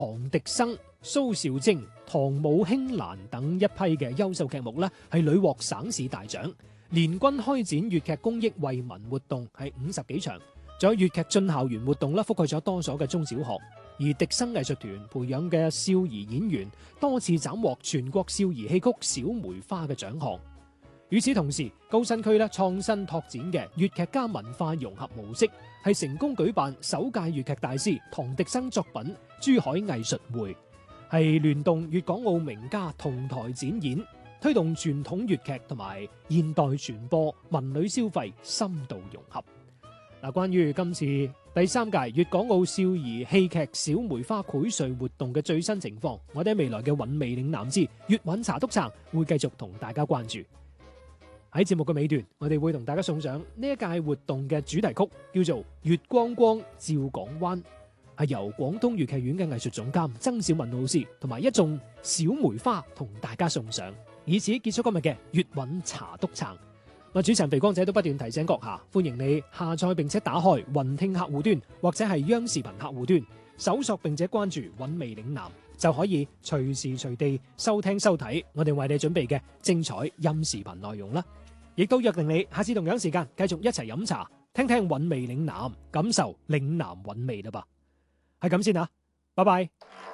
唐滌生、蘇少卿、唐武興蘭等一批嘅優秀劇目呢，係屢獲省市大獎。連軍開展粵劇公益惠民活動係50幾場，仲有粵劇進校園活動啦，覆蓋咗多所嘅中小學。而滌生藝術團培養嘅少兒演員多次斬獲全國少兒戲曲小梅花嘅獎項。與此同時，高新區咧創新拓展嘅粵劇加文化融合模式，係成功舉辦首屆粵劇大師唐滌生作品珠海藝術會，係聯動粵港澳名家同台展演，推動傳統粵劇同埋現代傳播文旅消費深度融合。嗱，關於今次第3屆粵港澳少兒戲劇小梅花薈萃活動嘅最新情況，我哋喺未來嘅韻味嶺南之粵韻茶篤撐會繼續同大家關注。喺節目嘅尾段，我哋會同大家送上呢一屆活動嘅主題曲，叫做《月光光照港灣》，係由廣東粵劇院嘅藝術總監曾小敏老師同埋一眾小梅花同大家送上，以此結束今日嘅粵韻茶篤撐。我主持人肥光仔都不斷提醒閣下，歡迎你下載並且打開雲聽客戶端或者係央視頻客戶端，搜索並且關注韻味嶺南，就可以隨時隨地收聽收睇我哋為你準備嘅精彩音視頻內容啦。亦都約定你下次同樣時間繼續一齊飲茶，聽聽韻味嶺南，感受嶺南韻味啦噃。係咁先啊，拜拜。